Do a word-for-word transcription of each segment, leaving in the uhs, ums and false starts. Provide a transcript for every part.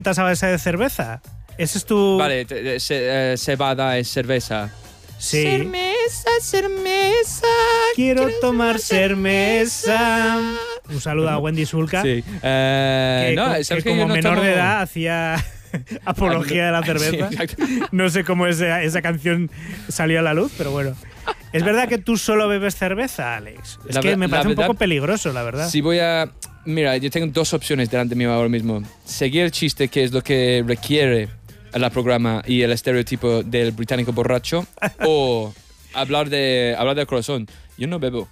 taza base de cerveza. Ese es tu... Vale, te, se, eh, cebada es cerveza. Sí. Cerveza, cerveza. Quiero tomar cerveza. Un saludo a Wendy Sulca. Sí. Eh, que, no, que, ¿sabes que que como yo no menor tomo... de edad hacía apología de la cerveza. Sí, exacto. No sé cómo esa, esa canción salió a la luz, pero bueno. ¿Es verdad que tú solo bebes cerveza, Alex? Es La que ver- me la parece verdad- un poco peligroso, la verdad. Si voy a... Mira, yo tengo dos opciones delante mío ahora mismo. Seguir el chiste, que es lo que requiere el programa y el estereotipo del británico borracho, o hablar, de, hablar del corazón. Yo no bebo.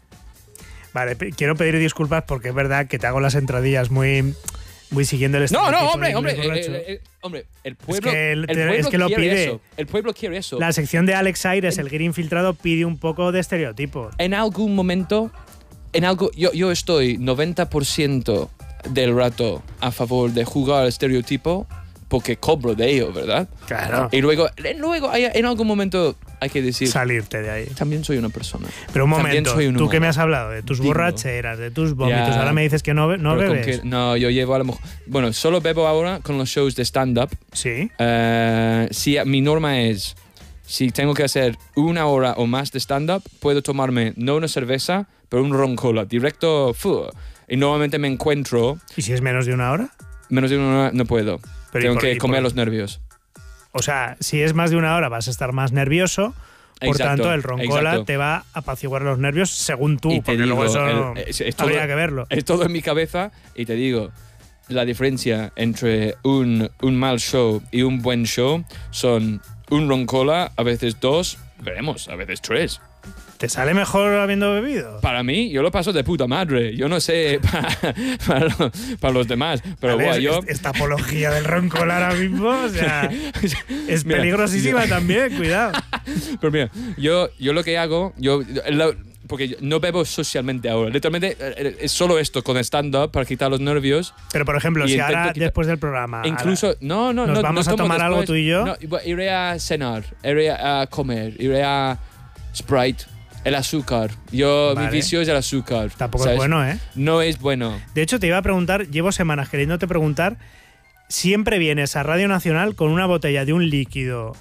Vale, pe- quiero pedir disculpas porque es verdad que te hago las entradillas muy, muy siguiendo el No, estereotipo no, hombre, del hombre. inglés eh, borracho. eh, eh, hombre, el pueblo, que el- el te- pueblo es que lo quiere pide. eso. El pueblo quiere eso. La sección de Alex Aires, el guiri infiltrado, pide un poco de estereotipos. En algún momento, en algo, yo, yo estoy noventa por ciento del rato a favor de jugar al estereotipo porque cobro de ello, ¿verdad? Claro. Y luego, luego hay- en algún momento hay que decir, Salirte de ahí. también soy una persona. Pero un También momento, soy un tú que humano. me has hablado de tus Digno. borracheras, de tus vómitos, Ya. ahora me dices que no, be- no Pero con bebes. que- no, yo llevo a lo mejor... Bueno, solo bebo ahora con los shows de stand-up. Sí. Eh, si mi norma es, si tengo que hacer una hora o más de stand-up, puedo tomarme no una cerveza, pero un ron cola, directo. fu. Y normalmente me encuentro, ¿Y si es menos de una hora? menos de una hora no puedo. Pero ¿y Tengo por- que y comer por- los nervios. O sea, si es más de una hora vas a estar más nervioso. Por Exacto, tanto, el roncola exacto. te va a apaciguar los nervios según tú, Y te porque luego digo, eso el- es- es todo- habría que verlo. Es todo en mi cabeza y te digo, la diferencia entre un, un mal show y un buen show son un ron cola, a veces dos, veremos, a veces tres. ¿Te sale mejor habiendo bebido? Para mí, yo lo paso de puta madre. Yo no sé para, para, lo- para los demás, pero Vale, buah, es- yo... Esta apología del roncola ahora mismo, o sea, es Mira, peligrosísima yo- también, cuidado. Pero mira, yo, yo lo que hago, yo, lo- porque yo no bebo socialmente ahora. Literalmente eh, es solo esto con stand-up para quitar los nervios. Pero, por ejemplo, Y si intento ahora, quitar- después del programa, Incluso, no, no, ¿nos no. vamos no a tomo tomar algo después. tú y yo? No, iba- iré a cenar, iré a comer, iré a Sprite, el azúcar. Yo, Vale. mi vicio es el azúcar. tampoco ¿sabes? es bueno, ¿eh? No es bueno. De hecho, te iba a preguntar, llevo semanas queriéndote preguntar, siempre vienes a Radio Nacional con una botella de un líquido,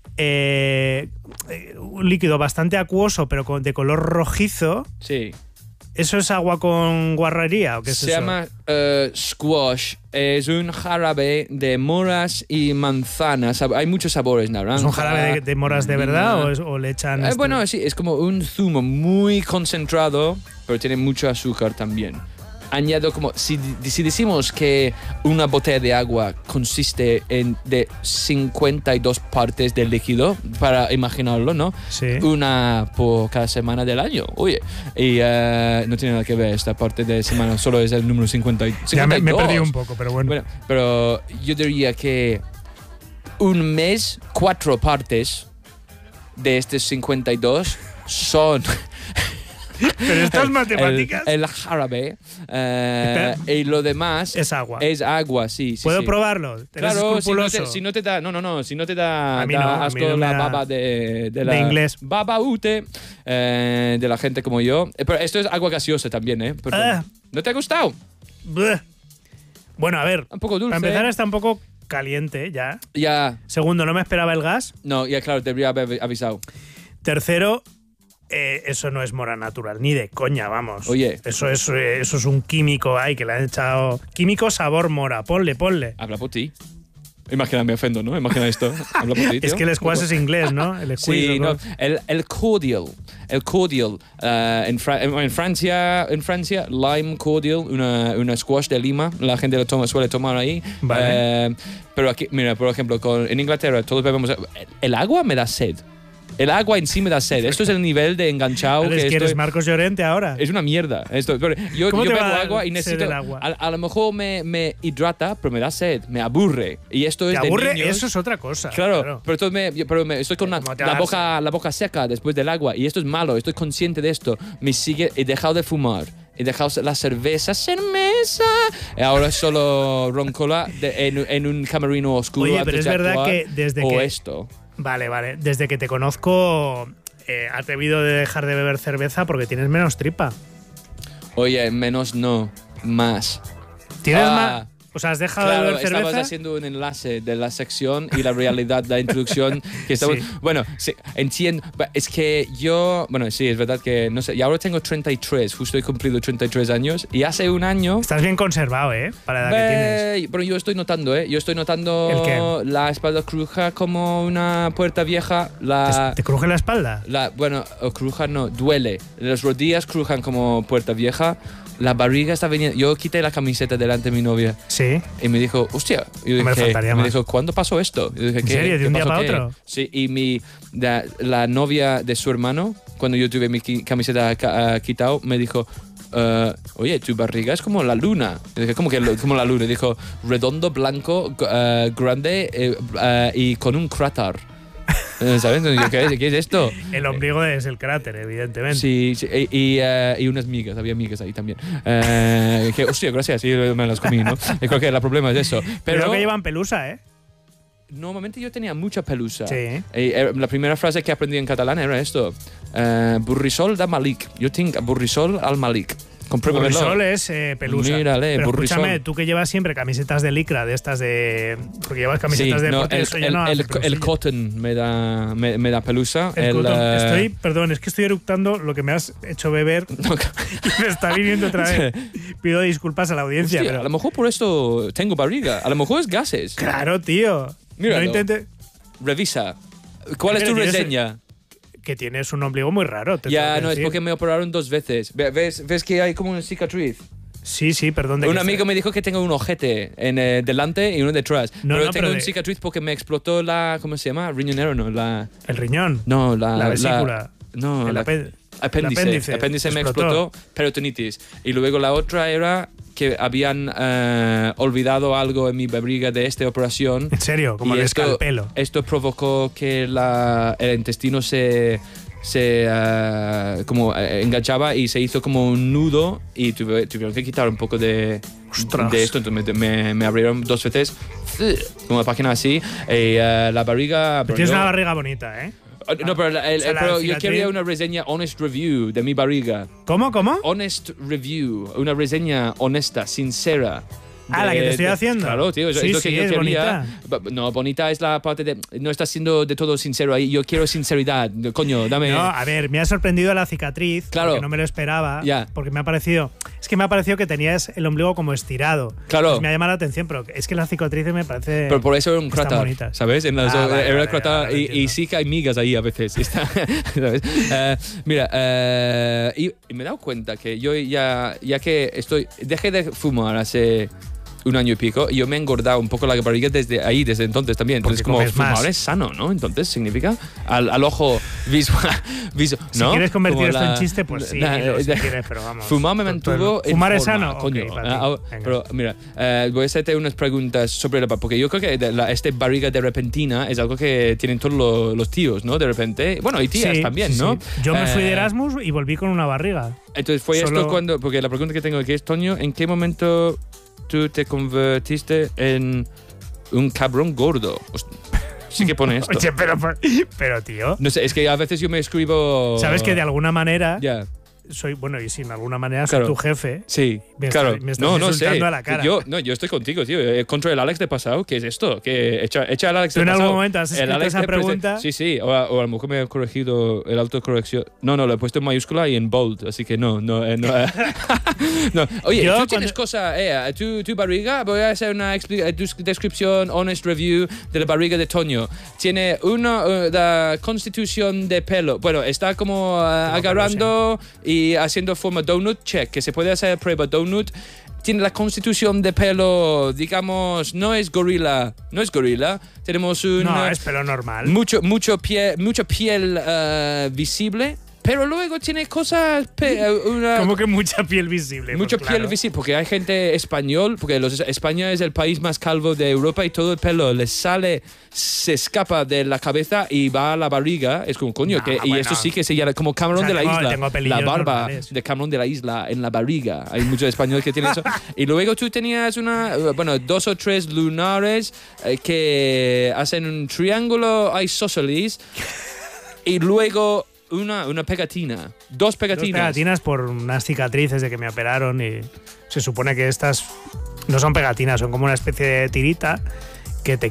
eh, eh, un líquido bastante acuoso, pero con- de color rojizo. Sí. ¿Eso es agua con guarrería o qué es Se eso? llama eh, squash. Es un jarabe de moras y manzanas. Sab- Hay muchos sabores, naranja. ¿Es un jarabe de, de moras de verdad lima. o, es- o le echan...? Eh, este- bueno, sí, es como un zumo muy concentrado, pero tiene mucho azúcar también. Añado como, si, si decimos que una botella de agua consiste en de cincuenta y dos partes de líquido, para imaginarlo, ¿no? Sí. Una por cada semana del año, oye. Y eh, no tiene nada que ver esta parte de semana, solo es el número cincuenta y, Ya me, me cincuenta y dos. perdí un poco, pero bueno. Bueno, pero yo diría que un mes, cuatro partes de estos cincuenta y dos son Pero estas el, matemáticas... el jarabe eh, y lo demás es agua. es agua, sí. sí ¿Puedo sí. probarlo? ¿Eres Claro, si no, escrupuloso? te, si no te da, no, no, no, si no te da, A mí da no, a mí asco no me la da- baba de, de la de inglés. baba ute eh, de la gente como yo. Eh, Pero esto es agua gaseosa también, ¿eh? Perdón. Ah. ¿No te ha gustado? Bleh. Bueno, a ver, Un poco dulce. para empezar está un poco caliente ya. Ya, Segundo, no me esperaba el gas. no, ya claro, te debería haber avisado. Tercero, eh, eso no es mora natural, ni de coña, vamos. Oye. Eso es, eh, eso es un químico ahí que le han echado... Químico sabor mora, ponle, ponle. Habla por ti. Imagina, me ofendo, ¿no? Imagina esto. Habla por ti, tío. Es que el squash es inglés, ¿no? El squeeze, Sí, ¿no? no, el, el cordial, el cordial, eh, en, Fra- en Francia, en Francia, lime cordial, una, una squash de Lima, la gente lo toma, suele tomar ahí. Vale. Eh, pero aquí, mira, por ejemplo, con, en Inglaterra todos bebemos, el, el agua me da sed. El agua en sí me da sed. Esto es el nivel de enganchado ¿Eres que que eres estoy- Marcos Llorente ahora? es una mierda. Esto, pero yo ¿Cómo yo te bebo va a agua y sed necesito. el agua? A, a lo mejor me, me hidrata, pero me da sed, me aburre. Y esto es ¿Te de aburre? niños. Eso es otra cosa. Claro, pero, entonces me, yo- pero me- estoy con la, ¿Cómo te la vas? boca, la boca seca después del agua y esto es malo, estoy consciente de esto. Me sigue, he dejado de fumar, he dejado la cerveza, cerveza. Y ahora solo ron cola de- en, en un camerino oscuro. Oye, antes pero es de verdad actuar, que desde o que- esto. Vale, vale. Desde que te conozco, eh, has debido de dejar de beber cerveza porque tienes menos tripa. Oye, menos no, más. ¿Tienes Ah, más? O sea, has dejado Claro, de beber cerveza. estabas haciendo un enlace de la sección y la realidad de la introducción que estamos. Sí. Bueno, sí, entiendo. Es que yo, bueno, sí, es verdad que no sé. Y ahora tengo treinta y tres, justo he cumplido treinta y tres años y hace un año. Estás bien conservado, ¿eh? Para la edad que tienes. Pero yo estoy notando, ¿eh? Yo estoy notando ¿El qué? la espalda cruja como una puerta vieja. La, ¿Te, te cruje la espalda? la, bueno, o cruja no, duele. Las rodillas crujan como puerta vieja. La barriga está viniendo. Yo quité la camiseta delante de mi novia. Sí. Y me dijo, hostia. Y yo Me dije, faltaría me más. dijo, ¿cuándo pasó esto? Y yo dije, ¿En ¿qué, serio? ¿De qué un día pasó? para ¿Qué? otro? Sí, y mi, la, la novia de su hermano, cuando yo tuve mi qui- camiseta ca- uh, quitado, me dijo, uh, oye, tu barriga es como la luna. Y dije, ¿cómo que lo- como la luna? Y dijo, redondo, blanco, uh, grande eh, uh, y con un cráter. ¿Sabes? Y yo, ¿Qué es, ¿Qué es esto? El ombligo es el cráter, evidentemente. Sí, sí, y, y, uh, y unas migas, había migas ahí también. Uh, que, hostia, gracias, sí, me las comí, ¿no? Y creo que el problema es eso. Pero Creo que llevan pelusa, ¿eh? normalmente yo tenía mucha pelusa. Sí. Y, eh, la primera frase que aprendí en catalán era esto. Uh, burrisol da Malik. Yo tengo burrisol al Malik. Compruébamelo. Burrisol es eh, pelusa. Mírale, Pero burrisol. escúchame, tú que llevas siempre camisetas de licra, de estas de... Porque llevas camisetas Sí, de no, deporte, el, eso ya el, no hace el, el pelusilla. cotton me da, me, me da pelusa. El El, cotton. eh, Estoy, perdón, es que estoy eructando lo que me has hecho beber y me está viniendo otra vez. Pido disculpas a la audiencia, hostia, pero... a lo mejor por esto tengo barriga. A lo mejor es gases. Claro, tío. Míralo. No intentes... Revisa. ¿Cuál es Pero tu tienes- reseña? Que tienes un ombligo muy raro. Te Ya, tengo que no, es decir. porque me operaron dos veces. Ve- ¿Ves, ves que hay como una cicatriz? Sí, sí, perdón. de Un que amigo esté- me dijo que tengo un ojete en eh, delante y uno detrás. No, pero no, tengo pero una de- cicatriz porque me explotó la. ¿Cómo se llama? Riñonero, no. La. El riñón. No, la. La vesícula. no, el la, apen- apéndice. el apéndice. Apéndice me Explotó. explotó, peritonitis. Y luego la otra era que habían eh, olvidado algo en mi barriga de esta operación. En serio, como Y el esto, escalpelo. esto provocó que la, el intestino se, se eh, como eh, enganchaba y se hizo como un nudo y tuve- tuvieron que quitar un poco de, Ostras. de esto. Entonces me, me, me abrieron dos veces como una página así y eh, la barriga... Pero tienes yo- una barriga bonita, ¿eh? Ah, no, pero, la- el- O sea, la pero yo cicatriz- quería una reseña honest review de mi barriga. ¿Cómo, cómo? Honest review, una reseña honesta, sincera. Ah, la que te estoy haciendo. Claro, tío, eso Sí, es lo sí, que yo es quería. bonita. B- No, bonita es la parte de. No estás siendo de todo sincero ahí. Yo quiero sinceridad. Coño, dame. No, a ver, me ha sorprendido la cicatriz, Claro. porque no me lo esperaba, Ya. porque me ha parecido, es que me ha parecido que tenías el ombligo como estirado. Claro. Pues me ha llamado la atención, pero es que las cicatrices me parece... Pero por eso era un están cráter, bonitas. ¿sabes? En las, Ah, vale, era vale, cráter ahora lo y, y entiendo. sí que hay migas ahí a veces. Está, ¿sabes? Eh, mira, eh, y, y me he dado cuenta que yo ya, ya que estoy, dejé de fumar hace un año y pico y yo me he engordado un poco la barriga desde ahí, desde entonces también. Porque Entonces, como comes fumar más. es sano, ¿no? Entonces significa al, al ojo visual. visu- Si ¿no? quieres convertir Como esto en la- chiste, pues sí, la- dilo, si de- quieres, pero vamos. Fumar me Todo- todo el- mantuvo en ¿Fumar es forma, sano? coño. Ok, para Ah, ti. ah, Venga. pero mira, eh, voy a hacerte unas preguntas sobre la porque yo creo que de la, este barriga de repentina es algo que tienen todos lo- los tíos, ¿no? De repente, bueno, y tías Sí, también, sí, ¿no? sí. Yo me fui de Eh, Erasmus y volví con una barriga. Entonces fue Solo- esto cuando, porque la pregunta que tengo aquí es, Toño, ¿en qué momento tú te convertiste en un cabrón gordo? Host- Sí que pone esto. Oye, pero, pero tío, No sé, es que a veces yo me escribo... sabes que de alguna manera Ya, soy, bueno, y si de alguna manera soy Claro. tu jefe. sí, Me claro. estás- me estás no, no insultando sé. a la cara. Yo, no, yo estoy contigo, tío. Eh, Contra el Alex de pasado, ¿qué es esto? Que echa, echa al Alex ¿Tú de en pasado. algún momento has El escrito Alex esa de prese- pregunta? Sí, sí. O a, o a lo mejor me ha corregido el autocorrección. No, no, lo he puesto en mayúscula y en bold. Así que no, no. eh, no, eh. No. Oye, Yo tú cuando- tienes cosa, eh, tu, tu barriga, voy a hacer una expli- eh, dus- descripción, honest review de la barriga de Toño. Tiene una, eh, la constitución de pelo. Bueno, está como eh, agarrando y haciendo forma donut, check, que se puede hacer prueba donut. Tiene la constitución de pelo, digamos, no es gorila, no es gorila. Tenemos un No, eh, es pelo normal. mucho, mucho pie, mucha piel eh, visible, pero luego tiene cosas, pe- eh, una, Como que mucha piel visible. mucha pues piel claro. visible, porque hay gente español, porque los, España es el país más calvo de Europa y todo el pelo les sale, se escapa de la cabeza y va a la barriga. Es como, coño, No, que, y bueno. esto sí que se llama como Cameron O sea, de la tengo- isla. tengo La pelillos barba normales. de Cameron de la isla en la barriga. Hay muchos españoles que tienen eso. Y luego tú tenías una, eh, bueno, dos o tres lunares eh, que hacen un triángulo isósceles y luego una, una pegatina. Dos Dos pegatinas. pegatinas por unas cicatrices de que me operaron y se supone que estas no son pegatinas, son como una especie de tirita que te